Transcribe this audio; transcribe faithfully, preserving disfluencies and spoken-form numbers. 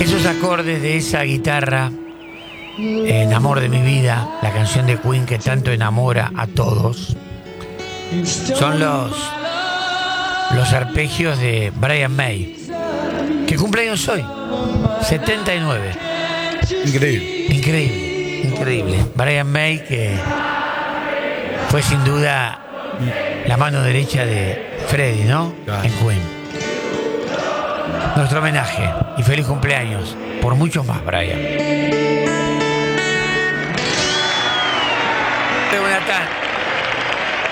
Esos acordes de esa guitarra, en Amor de mi vida, la canción de Queen que tanto enamora a todos, son los, los arpegios de Brian May, que cumpleaños hoy, setenta y nueve. Increíble. Increíble, increíble. Brian May, que fue sin duda la mano derecha de Freddie, ¿no? Claro. En Queen. Nuestro homenaje y feliz cumpleaños por muchos más, Brian. Buenas tardes.